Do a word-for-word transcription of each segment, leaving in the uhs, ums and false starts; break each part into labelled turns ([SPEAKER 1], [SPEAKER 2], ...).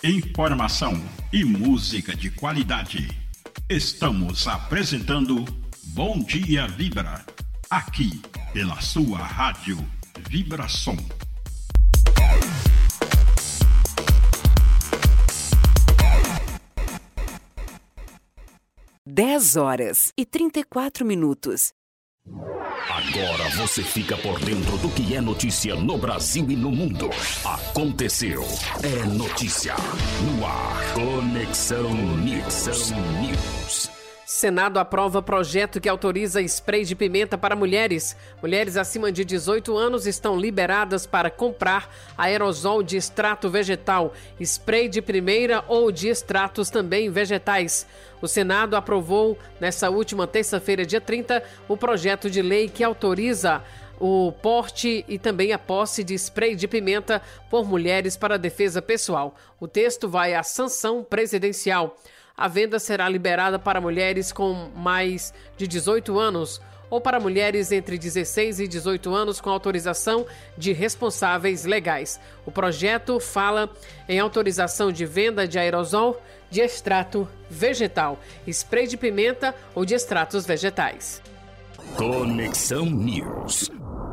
[SPEAKER 1] informação e música de qualidade. Estamos apresentando Bom Dia Vibra, aqui pela sua rádio Vibração.
[SPEAKER 2] dez horas e trinta e quatro minutos.
[SPEAKER 3] Agora você fica por dentro do que é notícia no Brasil e no mundo. Aconteceu. É notícia. No ar. Conexão News. News.
[SPEAKER 4] Senado aprova projeto que autoriza spray de pimenta para mulheres. Mulheres acima de dezoito anos estão liberadas para comprar aerosol de extrato vegetal, spray de primeira ou de extratos também vegetais. O Senado aprovou, nessa última terça-feira, dia trinta, o projeto de lei que autoriza o porte e também a posse de spray de pimenta por mulheres para defesa pessoal. O texto vai à sanção presidencial. A venda será liberada para mulheres com mais de dezoito anos ou para mulheres entre dezesseis e dezoito anos com autorização de responsáveis legais. O projeto fala em autorização de venda de aerosol de extrato vegetal, spray de pimenta ou de extratos vegetais.
[SPEAKER 3] Conexão News.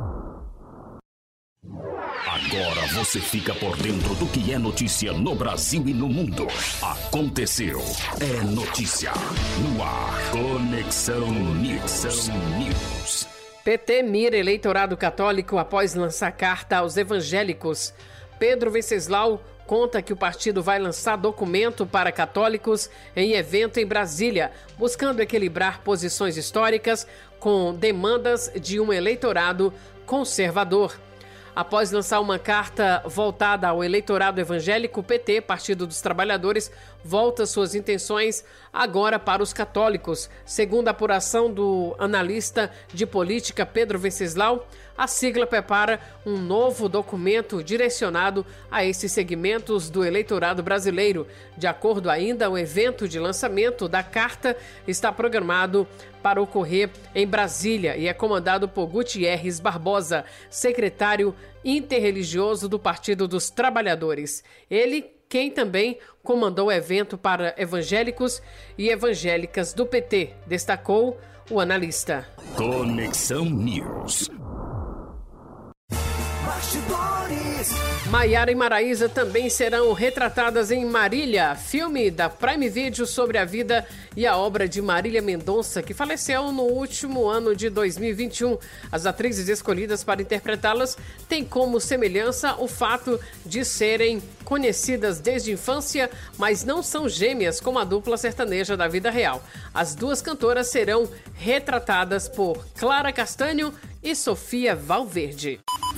[SPEAKER 3] Agora você fica por dentro do que é notícia no Brasil e no mundo. Aconteceu. É notícia. No ar. Conexão News. News.
[SPEAKER 4] P T mira eleitorado católico após lançar carta aos evangélicos. Pedro Venceslau conta que o partido vai lançar documento para católicos em evento em Brasília, buscando equilibrar posições históricas com demandas de um eleitorado conservador. Após lançar uma carta voltada ao eleitorado evangélico, o P T, Partido dos Trabalhadores, volta suas intenções agora para os católicos. Segundo a apuração do analista de política Pedro Venceslau, a sigla prepara um novo documento direcionado a esses segmentos do eleitorado brasileiro. De acordo ainda, o evento de lançamento da carta está programado para ocorrer em Brasília e é comandado por Gutierrez Barbosa, secretário interreligioso do Partido dos Trabalhadores. Ele, quem também comandou o evento para evangélicos e evangélicas do P T, destacou o analista.
[SPEAKER 3] Conexão News.
[SPEAKER 4] Maiara e Maraísa também serão retratadas em Marília, filme da Prime Video sobre a vida e a obra de Marília Mendonça, que faleceu no último ano de dois mil e vinte e um. As atrizes escolhidas para interpretá-las têm como semelhança o fato de serem conhecidas desde a infância, mas não são gêmeas como a dupla sertaneja da vida real. As duas cantoras serão retratadas por Clara Castanho e Sofia Valverde.